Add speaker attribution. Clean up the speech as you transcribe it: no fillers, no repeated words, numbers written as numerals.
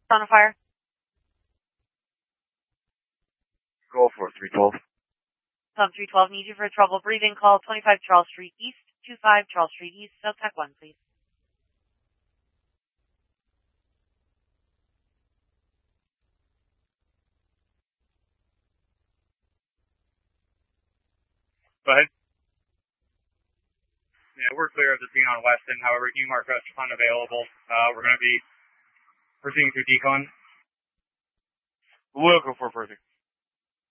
Speaker 1: On a fire.
Speaker 2: Go for it, 312.
Speaker 1: 312 needs you for a trouble breathing. Call 25 Charles Street East, 25 Charles Street East, Subtech 1, please.
Speaker 3: Go ahead. Yeah, we're clear of the scene on Weston. However, you mark us unavailable. We're going to be proceeding through decon.
Speaker 2: We'll go for further.